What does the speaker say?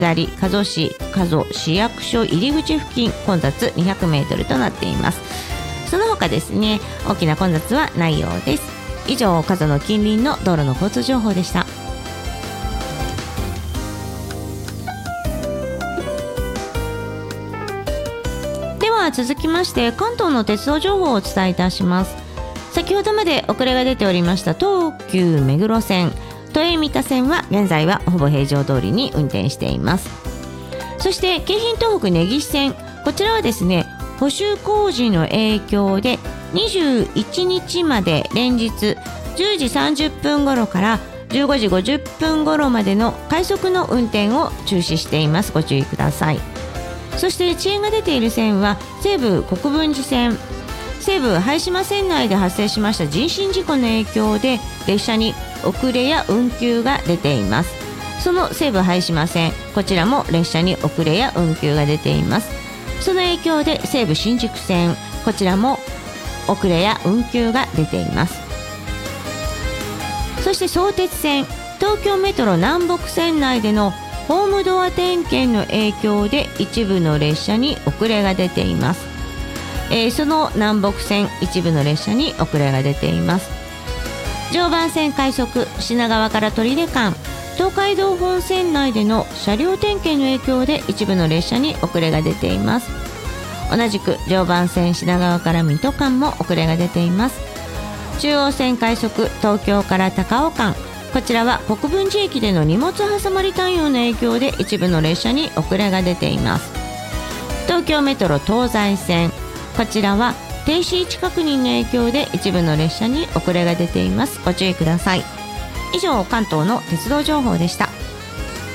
下り加須市役所入り口付近混雑200メートルとなっています。その他ですね、大きな混雑はないようです。以上、加須の近隣の道路の交通情報でした。では続きまして関東の鉄道情報をお伝えいたします。先ほどまで遅れが出ておりました東急目黒線、都営三田線は現在はほぼ平常通りに運転しています。そして京浜東北根岸線、こちらはですね、補修工事の影響で21日まで連日10時30分頃から15時50分頃までの快速の運転を中止しています。ご注意ください。そして遅延が出ている線は西武国分寺線、西武拝島線内で発生しました人身事故の影響で列車に遅れや運休が出ています。その西武拝島線、こちらも列車に遅れや運休が出ています。その影響で西武新宿線、こちらも遅れや運休が出ています。そして相鉄線、東京メトロ南北線内でのホームドア点検の影響で一部の列車に遅れが出ています。その南北線一部の列車に遅れが出ています。常磐線快速品川から取手間、東海道本線内での車両点検の影響で一部の列車に遅れが出ています。同じく常磐線品川から水戸間も遅れが出ています。中央線快速東京から高尾間、こちらは国分寺駅での荷物挟まり対応の影響で一部の列車に遅れが出ています。東京メトロ東西線、こちらは停止位置確認の影響で一部の列車に遅れが出ています。ご注意ください。以上、関東の鉄道情報でした。